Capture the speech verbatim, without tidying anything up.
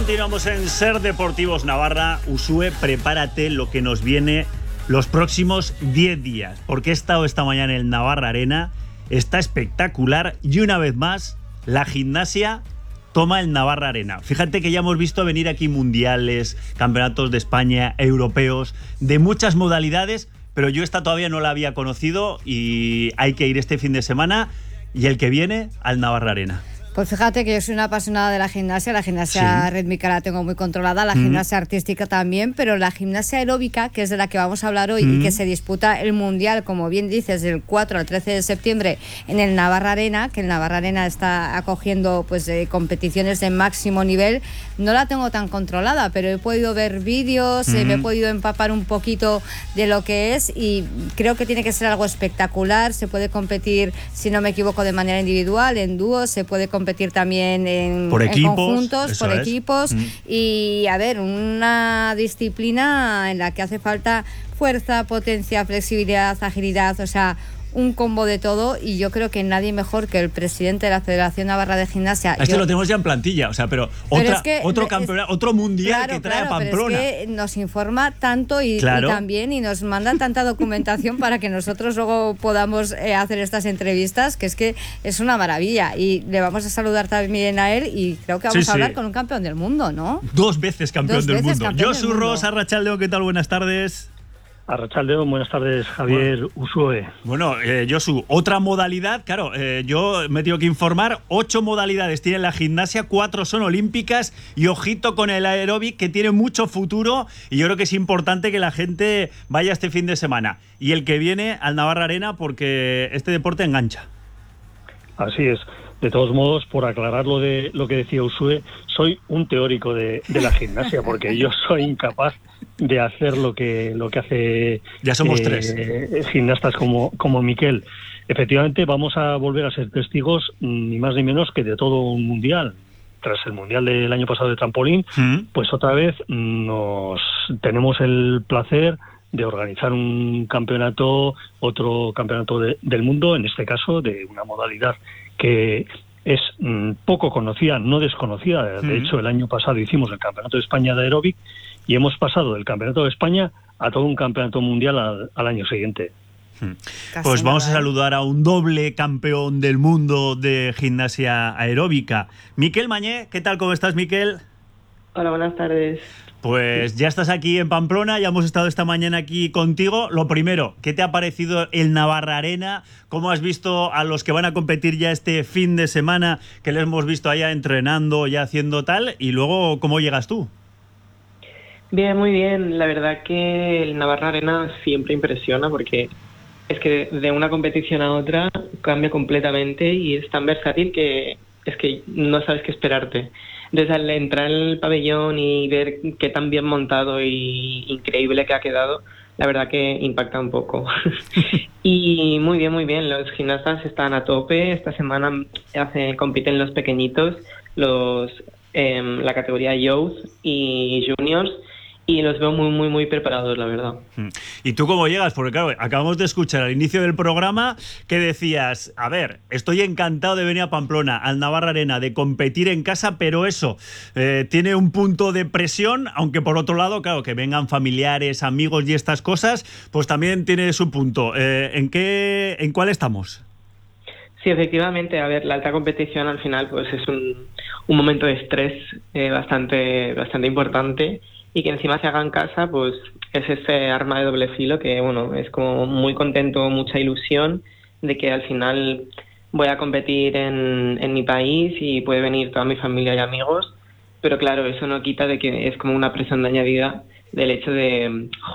Continuamos en Ser Deportivos Navarra. Usue, prepárate lo que nos viene los próximos diez días, porque he estado esta mañana en el Navarra Arena, está espectacular y una vez más la gimnasia toma el Navarra Arena. Fíjate que ya hemos visto venir aquí mundiales, campeonatos de España, europeos, de muchas modalidades, pero yo esta todavía no la había conocido y hay que ir este fin de semana y el que viene al Navarra Arena. Pues fíjate que yo soy una apasionada de la gimnasia, la gimnasia sí. rítmica la tengo muy controlada, la mm. gimnasia artística también, pero la gimnasia aeróbica, que es de la que vamos a hablar hoy mm. y que se disputa el Mundial, como bien dices, del cuatro al trece de septiembre en el Navarra Arena, que el Navarra Arena está acogiendo pues eh, competiciones de máximo nivel, no la tengo tan controlada, pero he podido ver vídeos, mm. eh, me he podido empapar un poquito de lo que es y creo que tiene que ser algo espectacular. Se puede competir, si no me equivoco, de manera individual, en dúos, se puede competir competir también en, por en equipos, conjuntos, por es. equipos mm. y a ver, una disciplina en la que hace falta fuerza, potencia, flexibilidad, agilidad, o sea, un combo de todo, y yo creo que nadie mejor que el presidente de la Federación Navarra de Gimnasia. Esto yo, lo tenemos ya en plantilla, o sea, pero, pero otra, es que, otro campeonato, es, otro mundial claro, que trae claro, a Pamplona. Pero es que nos informa tanto y, claro. y también y nos manda tanta documentación para que nosotros luego podamos eh, hacer estas entrevistas, que es que es una maravilla, y le vamos a saludar también a él y creo que vamos sí, a hablar sí. con un campeón del mundo, ¿no? Dos veces campeón Dos del veces mundo. Campeón Josu Ros, Arratsaldeon, ¿qué tal? Buenas tardes. Arratsaldeon, buenas tardes, Javier bueno, Usue. Bueno, eh, Josu, otra modalidad, claro, eh, yo me tengo que informar, ocho modalidades tiene la gimnasia, cuatro son olímpicas y ojito con el aeróbic que tiene mucho futuro y yo creo que es importante que la gente vaya este fin de semana y el que viene al Navarra Arena porque este deporte engancha. Así es. De todos modos, por aclarar lo de lo que decía Usue, soy un teórico de, de la gimnasia, porque yo soy incapaz de hacer lo que lo que hace ya somos eh, tres gimnastas como, como Miquel. Efectivamente, vamos a volver a ser testigos, ni más ni menos que de todo un mundial. Tras el mundial del año pasado de trampolín, ¿Mm? pues otra vez nos tenemos el placer de organizar un campeonato, otro campeonato de, del mundo, en este caso de una modalidad que es mmm, poco conocida, no desconocida. De mm. hecho, el año pasado hicimos el Campeonato de España de aeróbic y hemos pasado del Campeonato de España a todo un campeonato mundial al, al año siguiente. Mm. Pues vamos a saludar a un doble campeón del mundo de gimnasia aeróbica. Miquel Mañé, ¿qué tal? ¿Cómo estás, Miquel? Hola, buenas tardes. Pues ya estás aquí en Pamplona, ya hemos estado esta mañana aquí contigo. Lo primero, ¿qué te ha parecido el Navarra Arena? ¿Cómo has visto a los que van a competir ya este fin de semana, que les hemos visto allá entrenando, ya haciendo tal? Y luego, ¿cómo llegas tú? Bien, muy bien. La verdad que el Navarra Arena siempre impresiona porque es que de una competición a otra cambia completamente y es tan versátil que es que no sabes qué esperarte. Desde al entrar en el pabellón y ver qué tan bien montado y increíble que ha quedado, la verdad que impacta un poco. Y muy bien, muy bien, los gimnastas están a tope. Esta semana hace, compiten los pequeñitos, los eh, la categoría Youth y Juniors, y los veo muy, muy, muy preparados, la verdad. ¿Y tú cómo llegas? Porque claro, acabamos de escuchar al inicio del programa que decías, a ver, estoy encantado de venir a Pamplona, al Navarra Arena, de competir en casa, pero eso eh, tiene un punto de presión, aunque por otro lado, claro, que vengan familiares, amigos y estas cosas, pues también tiene su punto. Eh, ¿en qué, en cuál estamos? Sí, efectivamente, a ver, la alta competición al final pues es un, un momento de estrés eh, bastante, bastante importante. Y que encima se haga en casa, pues es ese arma de doble filo que, bueno, es como muy contento, mucha ilusión de que al final voy a competir en, en mi país y puede venir toda mi familia y amigos, pero claro, eso no quita de que es como una presión de añadida del hecho de